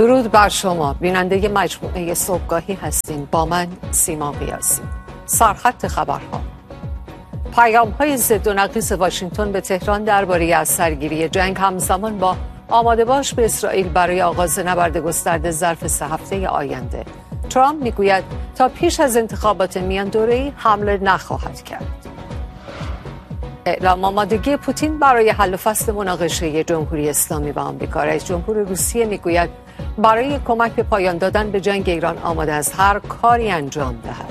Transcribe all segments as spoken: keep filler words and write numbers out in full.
درود بر شما بیننده مجموعه صبحگاهی هستین با من سیما قیاسی. سرخط خبرها: پیام‌های ضد و نقیض واشنگتن به تهران درباره از سرگیری جنگ همزمان با آماده باش به اسرائیل برای آغاز نبرد گسترده ظرف سه هفته آینده. ترامپ میگوید تا پیش از انتخابات میان دوره‌ای حمله نخواهد کرد. اعلام آمادگی پوتین برای حل و فصل مناقشه جمهوری اسلامی با آمریکا. رئیس جمهور روسیه میگوید برای کمک به پایان دادن به جنگ ایران آماده است هر کاری انجام دهد.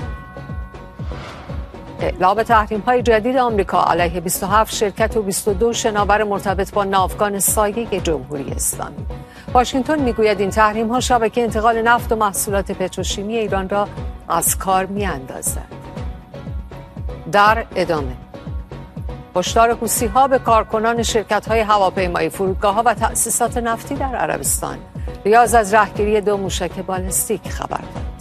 اعلام تحریم‌های جدید آمریکا علیه بیست و هفت شرکت و بیست و دو شناور مرتبط با ناوگان سایه جمهوری اسلامی. واشنگتن میگوید این تحریم‌ها شبکه انتقال نفت و محصولات پتروشیمی ایران را از کار می‌اندازد. در ادامه هشدار حوثی‌ها به کارکنان شرکت‌های هواپیمایی، فرودگاه‌ها و تأسیسات نفتی در عربستان. ریاض از رهگیری دو موشک بالستیک خبر داد.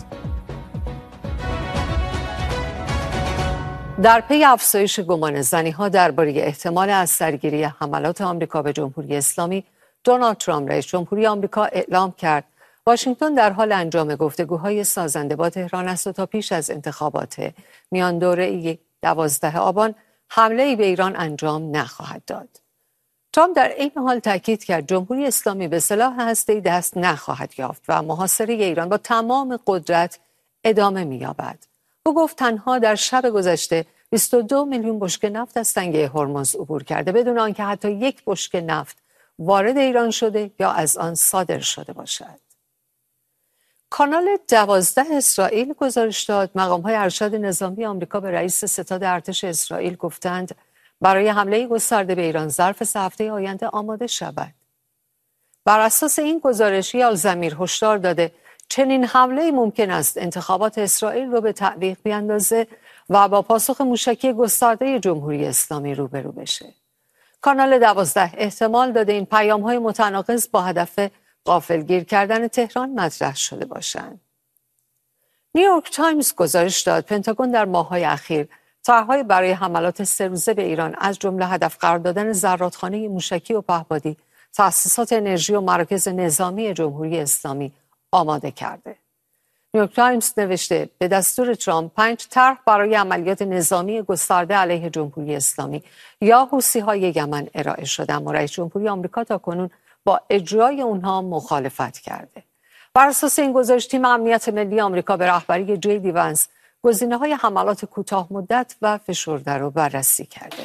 در پی افزایش گمانه‌زنی‌ها درباره احتمال از سرگیری حملات آمریکا به جمهوری اسلامی، دونالد ترامپ رئیس جمهوری آمریکا اعلام کرد واشنگتن در حال انجام گفتگوهای سازنده با تهران است و تا پیش از انتخابات میان دوره‌ای دوازده آبان حمله‌ای به ایران انجام نخواهد داد. ترامپ در این حال تاکید کرد جمهوری اسلامی به سلاح هسته‌ای دست نخواهد یافت و محاصره ایران با تمام قدرت ادامه می‌یابد. او گفت تنها در شب گذشته بیست و دو میلیون بشکه نفت از تنگه هرمز عبور کرده بدون آنکه حتی یک بشکه نفت وارد ایران شده یا از آن صادر شده باشد. کانال دوازده اسرائیل گزارش داد مقام‌های ارشد نظامی آمریکا به رئیس ستاد ارتش اسرائیل گفتند برای حمله گسترده به ایران ظرف سه هفته آینده آماده شود. بر اساس این گزارش یال زمیر هشدار داده چنین حمله ممکن است انتخابات اسرائیل را به تعویق بیاندازه و با پاسخ موشکی گسترده جمهوری اسلامی روبرو بشه. کانال دوازده احتمال داده این پیام‌های متناقض با هدف غافلگیر کردن تهران مطرح شده باشند. نیویورک تایمز گزارش داد پنتاگون در ماه‌های اخیر طرح‌های برای حملات سه روزه به ایران از جمله هدف قرار دادن زرادخانه موشکی و پهپادی، تأسیسات انرژی و مراکز نظامی جمهوری اسلامی آماده کرده. نیویورک تایمز نوشته به دستور ترامپ پنج طرح برای عملیات نظامی گسترده علیه جمهوری اسلامی یا حوثی‌های یمن ارائه شده اما رئیس جمهوری آمریکا تاکنون با اجرای اونها مخالفت کرده. بر اساس این گزارش تیم امنیت ملی آمریکا به رهبری جی دی ونس گزینه‌های حملات کوتاه مدت و فشرده رو بررسی کرده.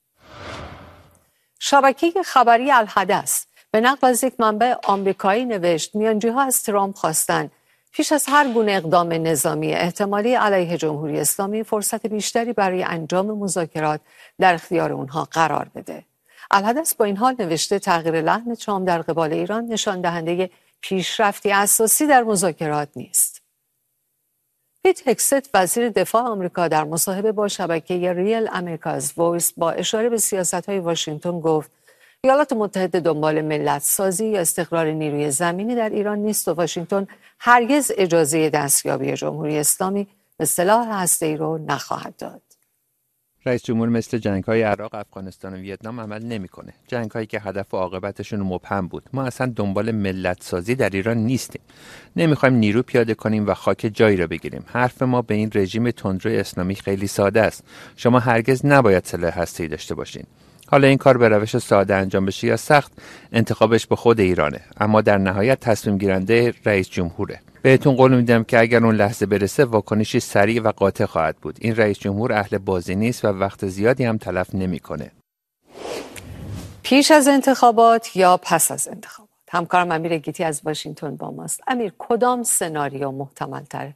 شبکه خبری الحدث به نقل از یک منبع آمریکایی نوشت میانجی‌ها از ترامپ خواستند پیش از هر گونه اقدام نظامی احتمالی علیه جمهوری اسلامی فرصت بیشتری برای انجام مذاکرات در اختیار اونها قرار بده. الحدث با این حال نوشته تغییر لحن ترامپ در قبال ایران نشان دهنده پیشرفتی اساسی در مذاکرات نیست. پیت هگست وزیر دفاع آمریکا در مصاحبه با شبکه ریل امریکاز وایس با اشاره به سیاست‌های واشنگتن گفت ایالات متحده دنبال ملت سازی یا استقرار نیروی زمینی در ایران نیست و واشنگتن هرگز اجازه دستیابی جمهوری اسلامی به سلاح هسته‌ای رو نخواهد داد. رئیس جمهور مثل جنگ‌های عراق، افغانستان و ویتنام عمل نمی‌کنه. جنگ‌هایی که هدف و عاقبتشون مبهم بود. ما اصلا دنبال ملت سازی در ایران نیستیم. نمی‌خوایم نیرو پیاده کنیم و خاک جایی را بگیریم. حرف ما به این رژیم تندرو اسلامی خیلی ساده است. شما هرگز نباید سلاح هسته‌ای داشته باشین. حالا این کار به روش ساده انجام بشه یا سخت، انتخابش به خود ایرانه، اما در نهایت تصمیم گیرنده رئیس جمهوره. بهتون قول میدم که اگر اون لحظه برسه واکنشی سریع و قاطع خواهد بود. این رئیس جمهور اهل بازی نیست و وقت زیادی هم تلف نمیکنه. پیش از انتخابات یا پس از انتخابات؟ همکارم امیر گیتی از واشنگتن با ماست. امیر، کدام سناریو محتمل تره؟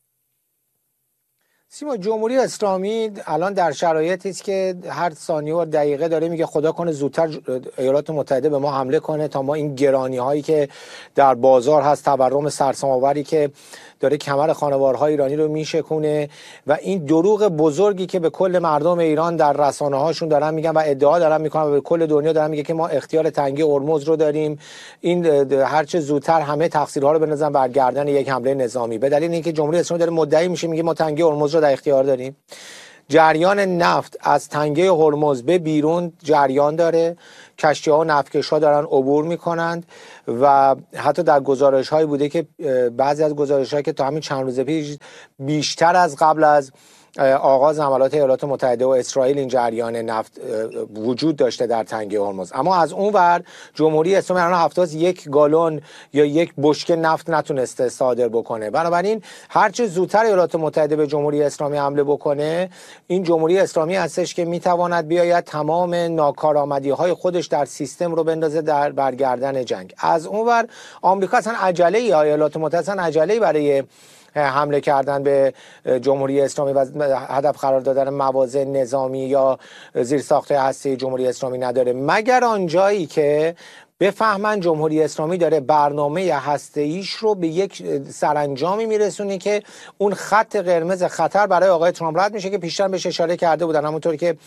سیما، جمهوری اسلامی الان در شرایطی است که هر ثانیه و دقیقه داره میگه خدا کنه زودتر ایالات متحده به ما حمله کنه تا ما این گرانی هایی که در بازار هست، تورم سرسام‌آوری که داره کمر خانوارهای ایرانی رو میشکونه و این دروغ بزرگی که به کل مردم ایران در رسانه هاشون دارن میگن و ادعا دارن میکنن و به کل دنیا دارن میگه که ما اختیار تنگی هرمز رو داریم، این هرچه زودتر همه تقصیرها رو بندازن بر گردن یک حمله نظامی، به دلیل اینکه جمهوری اسلامی داره مدعی میشه میگه ما تنگی هرمز رو در اختیار داریم. جریان نفت از تنگه هرمز به بیرون جریان داره، کشتی ها و نفتکش ها دارن عبور میکنند و حتی در گزارش هایی بوده که بعضی از گزارش هایی که تا همین چند روز پیش بیشتر از قبل از آغاز حملات ایالات متحده و اسرائیل این جریان نفت وجود داشته در تنگه هرمز. اما از اون ور جمهوری اسلامی الان هفته است یک گالون یا یک بشکه نفت نتونسته صادر بکنه. بنابراین هرچه زودتر ایالات متحده به جمهوری اسلامی حمله بکنه، این جمهوری اسلامی هستش که میتواند بیاید تمام ناکارآمدی های خودش در سیستم رو بندازه در برگردن جنگ. از اون ور آمریکا اصلا عجله ای ایالات متحده اصلا عجله ای برای حمله کردن به جمهوری اسلامی و هدف قرار دادن مواضع نظامی یا زیرساخت‌های هسته‌ای جمهوری اسلامی نداره، مگر آنجایی که بفهمن جمهوری اسلامی داره برنامه هسته‌ایش رو به یک سرانجامی میرسونه که اون خط قرمز خطر برای آقای ترامپ رد میشه که پیشتر بهش اشاره کرده بودن. همونطوری که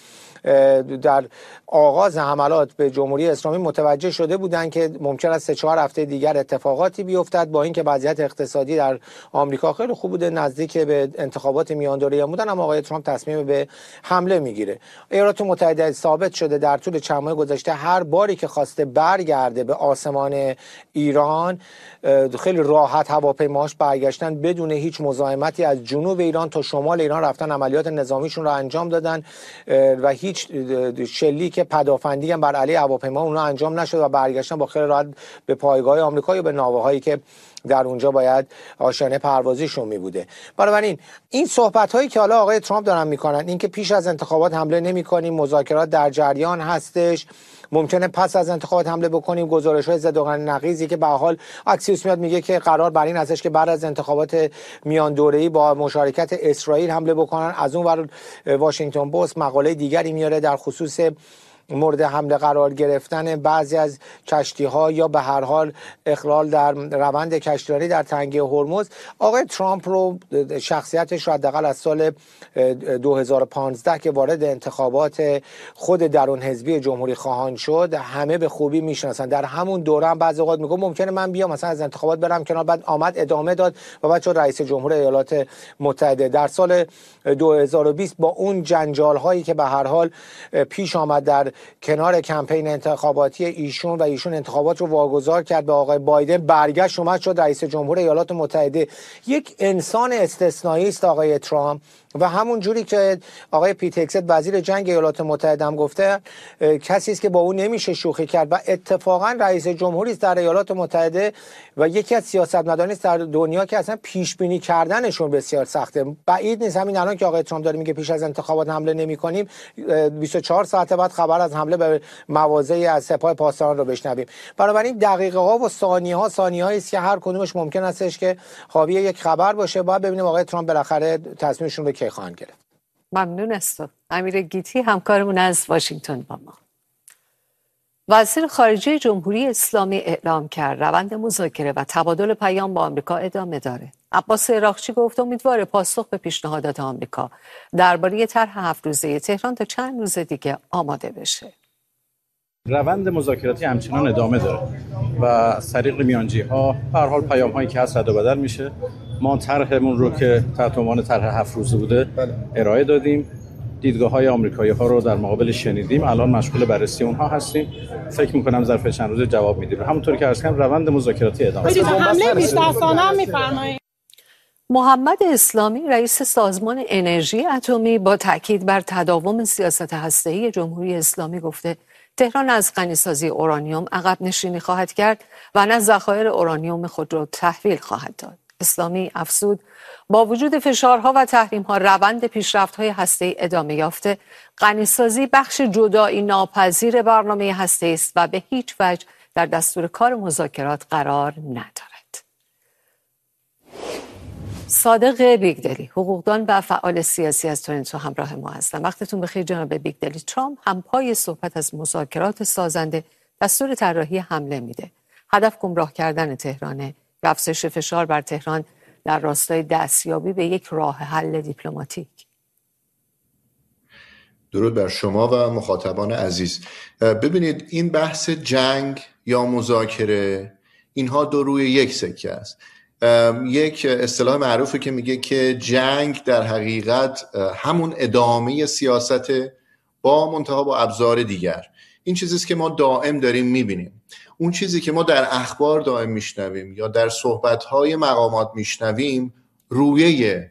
در آغاز حملات به جمهوری اسلامی متوجه شده بودند که ممکن است سه چهار هفته دیگر اتفاقاتی بیفتد، با اینکه وضعیت اقتصادی در آمریکا خیلی خوب بوده، نزدیک به انتخابات میان دوره‌ای بودن، اما آقای ترامپ تصمیم به حمله میگیره. ایالات متحده ثابت شده در طول چند ماه گذشته هر باری که خواسته برگرده به آسمان ایران، خیلی راحت هواپیماهاش برگشتن بدون هیچ مزاحمتی، از جنوب ایران تا شمال ایران رفتن، عملیات نظامیشون رو انجام دادن و هیچ شلیک پدافندی هم بر علیه هواپیما اونها انجام نشد و برگشتن با خیلی راحت به پایگاه آمریکا یا به ناوه‌هایی که در اونجا باید آشیانه پروازیشون می بوده. بنابراین این صحبت هایی که حالا آقای ترامپ دارن میکنن، این که پیش از انتخابات حمله نمی‌کنیم، مذاکرات در جریان هستش، ممکنه پس از انتخابات حمله بکنیم، گزارش‌های ضد و نقیضی که به حال اکسیوس میاد میگه که قرار بر این هستش که بعد از انتخابات میان دوره‌ای با مشارکت اسرائیل حمله بکنن. از اون ور واشنگتن پست مقاله دیگری میاره در خصوص مورد حمله قرار گرفتن بعضی از کشتی‌ها یا به هر حال اخلال در روند کشتیرانی در تنگه هرمز. آقای ترامپ رو، شخصیتش رو حداقل از سال دو هزار و پانزده که وارد انتخابات خود درون حزبی جمهوری خواهان شد همه به خوبی میشناسن. در همون دوره هم بعضی اوقات میگه ممکنه من بیام مثلا از انتخابات برم کنار، بعد آمد ادامه داد و بعد شد رئیس جمهور ایالات متحده. در سال دو هزار و بیست با اون جنجال هایی که به هر حال پیش آمد در کنار کمپین انتخاباتی ایشون و ایشون انتخابات رو واگذار کرد به آقای بایدن، برگشت اومد شد رئیس جمهور ایالات متحده. یک انسان استثنایی است آقای ترامپ و همون جوری که آقای پیت هگست وزیر جنگ ایالات متحده هم گفته، کسی است که با اون نمیشه شوخی کرد و اتفاقا رئیس جمهوری است در ایالات متحده و یکی از سیاستمدارانی است در دنیا که اصلا پیش بینی کردنشون بسیار سخته. بعید نیست همین الان که آقای ترامپ داره میگه پیش از انتخابات حمله نمی‌کنیم، بیست و چهار ساعت بعد خبر از حمله به مواضعی از سپاه پاسداران رو بشنویم. بنابراین دقیقه ها و ثانیه ها ثانیه هایی است که هر کدومش ممکن استش که حاوی یک خبر باشه. باید ببینیم آقای ترامپ بالاخره تصمیمشون رو کی خواهند گرفت. ممنون است. امیر گیتی همکارمون از واشنگتن با ما. وزیر خارجه جمهوری اسلامی اعلام کرد روند مذاکره و تبادل پیام با آمریکا ادامه داره. عباس عراقچی گفت امیدواره پاسخ به پیشنهادات آمریکا درباره طرح هفت روزه تهران تا چند روز دیگه آماده بشه. روند مذاکراتی همچنان ادامه داره و از طریق میانجی‌ها به هر حال پیام‌هایی که هست رد و بدل میشه. ما طرحمون رو که تحت عنوان طرح هفت روزه بوده ارائه دادیم. دیدگاه‌های آمریکایی‌ها رو در مقابل شنیدیم، الان مشغول بررسی اونها هستیم. فکر می‌کنم ظرف چند روز جواب میدیم. همونطوری که عرض کردم روند مذاکراتی ادامه داره. حمله بی‌دستانه هم می‌فرمایید. محمد اسلامی رئیس سازمان انرژی اتمی با تاکید بر تداوم سیاست هسته‌ای جمهوری اسلامی گفته تهران از غنیسازی اورانیوم عقب نشینی خواهد کرد و نه ذخایر اورانیوم خود را تحویل خواهد داد. اسلامی افزود با وجود فشارها و تحریم‌ها روند پیشرفت‌های هسته‌ای ادامه یافته، غنیسازی بخش جدایی ناپذیر برنامه هسته‌ای است و به هیچ وجه در دستور کار مذاکرات قرار ندارد. صادق بیگدلی، حقوقدان و فعال سیاسی از تورنتو همراه ما هستند. وقتتون بخیر جناب بیگدلی. ترامپ همپای صحبت از مذاکرات سازنده دستور طراحی حمله میده. هدف گمراه کردن تهرانه و افزایش فشار بر تهران در راستای دستیابی به یک راه حل دیپلماتیک. درود بر شما و مخاطبان عزیز. ببینید این بحث جنگ یا مذاکره، اینها دو روی یک سکه است. یک اصطلاح معروفه که میگه که جنگ در حقیقت همون ادامه سیاست با منتها با ابزار دیگر. این چیزیست که ما دائم داریم میبینیم. اون چیزی که ما در اخبار دائم میشنویم یا در صحبت‌های مقامات میشنویم رویه